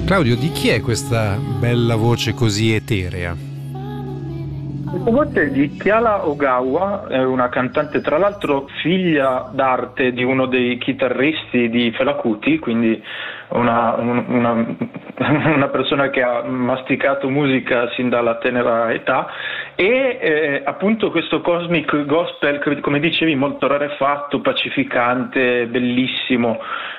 Claudio, di chi è questa bella voce così eterea? Questa voce è di Kiala Ogawa, è una cantante tra l'altro figlia d'arte di uno dei chitarristi di Fela Kuti, quindi una persona che ha masticato musica sin dalla tenera età e appunto questo cosmic gospel, come dicevi, molto rarefatto, pacificante, bellissimo.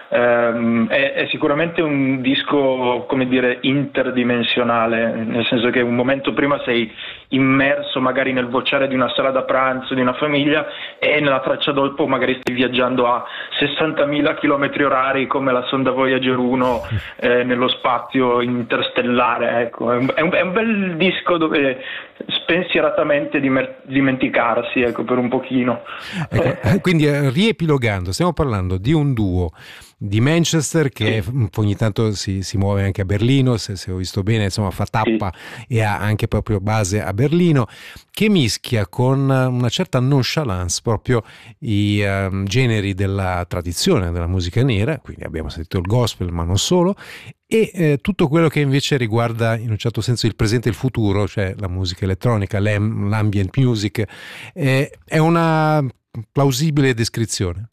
È sicuramente un disco, come dire, interdimensionale, nel senso che un momento prima sei immerso magari nel vociare di una sala da pranzo di una famiglia e nella traccia dopo magari stai viaggiando a 60.000 km orari come la sonda Voyager 1 nello spazio interstellare. Ecco. È un bel disco dove spensieratamente dimenticarsi, ecco, per un pochino. Ecco, quindi riepilogando, stiamo parlando di un duo di Manchester che ogni tanto si muove anche a Berlino, se ho visto bene, insomma fa tappa e ha anche proprio base a Berlino, che mischia con una certa nonchalance proprio i generi della tradizione della musica nera, quindi abbiamo sentito il gospel ma non solo, e tutto quello che invece riguarda in un certo senso il presente e il futuro, cioè la musica elettronica, l'ambient music. È una plausibile descrizione?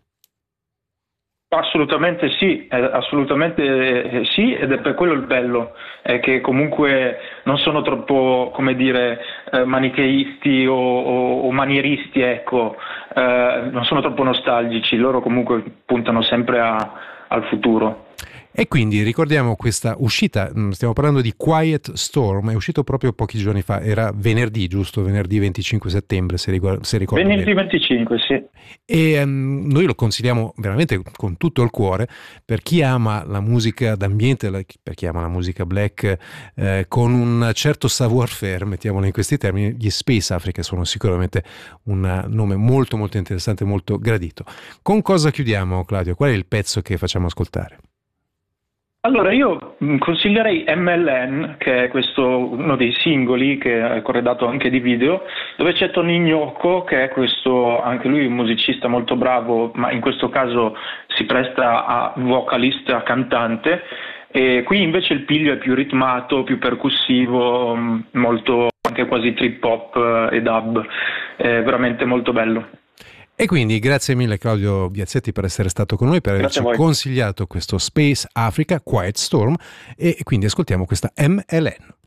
Assolutamente sì, ed è per quello il bello, è che comunque non sono troppo, come dire, manicheisti o manieristi, ecco, non sono troppo nostalgici, loro comunque puntano sempre al futuro. E quindi ricordiamo questa uscita, stiamo parlando di Quiet Storm, è uscito proprio pochi giorni fa, era venerdì, giusto? Venerdì 25 settembre, se ricordo venerdì bene. 25, sì. E noi lo consigliamo veramente con tutto il cuore per chi ama la musica d'ambiente, per chi ama la musica black, con un certo savoir-faire, mettiamolo in questi termini. Gli Space Africa sono sicuramente un nome molto molto interessante, molto gradito. Con cosa chiudiamo, Claudio? Qual è il pezzo che facciamo ascoltare? Allora, io consiglierei MLN, che è uno dei singoli che è corredato anche di video, dove c'è Tony Gnocco, che è questo, anche lui un musicista molto bravo, ma in questo caso si presta a vocalist, a cantante, e qui invece il piglio è più ritmato, più percussivo, molto anche quasi trip hop e dub, è veramente molto bello. E quindi grazie mille Claudio Biazzetti per essere stato con noi, per averci consigliato questo Space Africa Quiet Storm, e quindi ascoltiamo questa MLN.